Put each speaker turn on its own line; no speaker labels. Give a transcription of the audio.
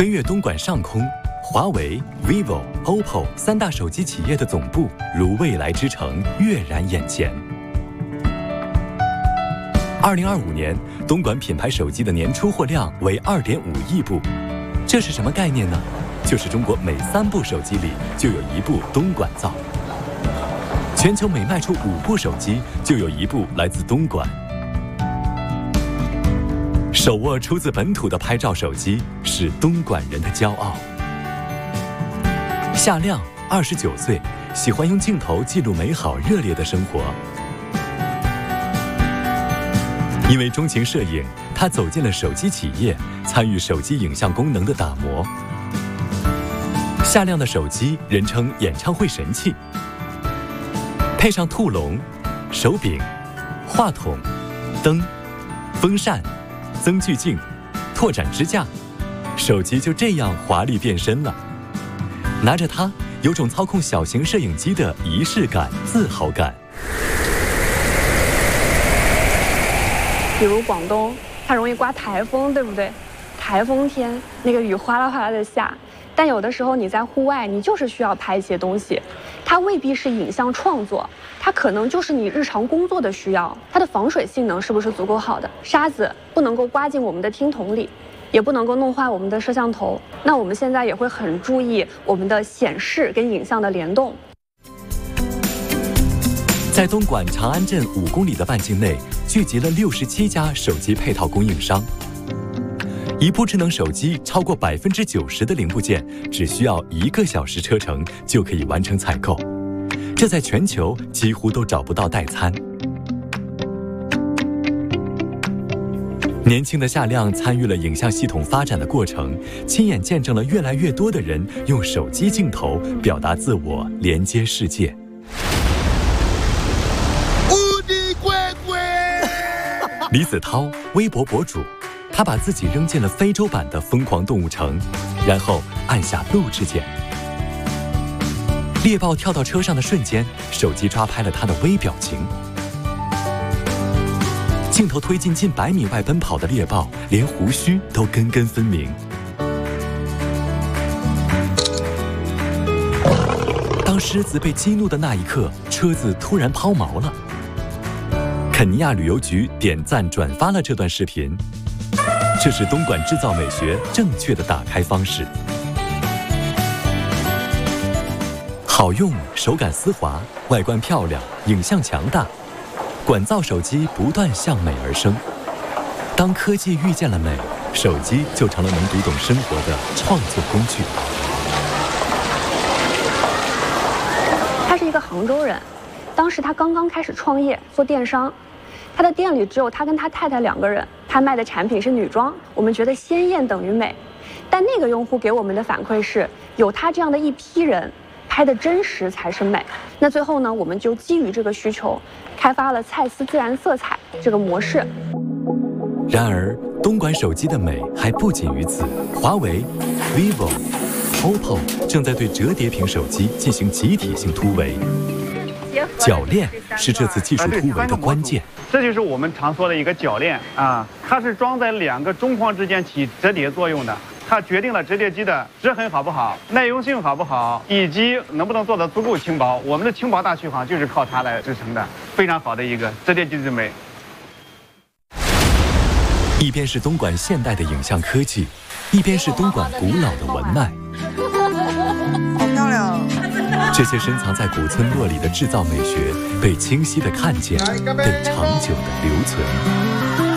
飞越东莞上空，华为、vivo、OPPO 3大手机企业的总部如未来之城跃然眼前。2025年，东莞品牌手机的年出货量为2.5亿部，这是什么概念呢？就是中国每3部手机里就有1部东莞造，全球每卖出5部手机就有1部来自东莞。手握出自本土的拍照手机是东莞人的骄傲。夏亮29岁，喜欢用镜头记录美好热烈的生活。因为钟情摄影，他走进了手机企业，参与手机影像功能的打磨。夏亮的手机人称演唱会神器，配上兔笼、手柄、话筒、灯、风扇、增距镜、拓展支架，手机就这样华丽变身了。拿着它，有种操控小型摄影机的仪式感、自豪感。
比如广东，它容易刮台风，对不对？台风天，那个雨哗啦哗啦的下，但有的时候你在户外，你就是需要拍一些东西，它未必是影像创作，它可能就是你日常工作的需要。它的防水性能是不是足够好的？沙子不能够刮进我们的听筒里，也不能够弄坏我们的摄像头。那我们现在也会很注意我们的显示跟影像的联动。
在东莞长安镇5公里的半径内，聚集了67家手机配套供应商。一部智能手机超过90%的零部件，只需要1个小时车程就可以完成采购，这在全球几乎都找不到代餐。年轻的夏亮参与了影像系统发展的过程，亲眼见证了越来越多的人用手机镜头表达自我，连接世界。李子韬，微博博主，他把自己扔进了非洲版的疯狂动物城，然后按下录制键。猎豹跳到车上的瞬间，手机抓拍了他的微表情。镜头推进近100米外奔跑的猎豹，连胡须都根根分明。当狮子被激怒的那一刻，车子突然抛锚了。肯尼亚旅游局点赞转发了这段视频，这是东莞制造美学正确的打开方式。好用，手感丝滑，外观漂亮，影像强大，管造手机不断向美而生。当科技遇见了美，手机就成了能读懂生活的创作工具。
他是一个杭州人，当时他刚刚开始创业做电商。他的店里只有他跟他太太2个人，他卖的产品是女装。我们觉得鲜艳等于美，但那个用户给我们的反馈是，有他这样的一批人，拍的真实才是美。那最后呢，我们就基于这个需求，开发了蔡司自然色彩这个模式。
然而，东莞手机的美还不仅于此，华为、vivo、OPPO 正在对折叠屏手机进行集体性突围。铰链是这次技术突围的关键。
这就是我们常说的一个铰链啊，它是装在2个中框之间起折叠作用的，它决定了折叠机的折痕好不好、耐用性好不好，以及能不能做到足够轻薄。我们的轻薄大续航就是靠它来支撑的，非常好的一个折叠机之美。
一边是东莞现代的影像科技，一边是东莞古老的文脉。
好漂亮！
这些深藏在古村落里的制造美学，被清晰地看见，被长久地留存。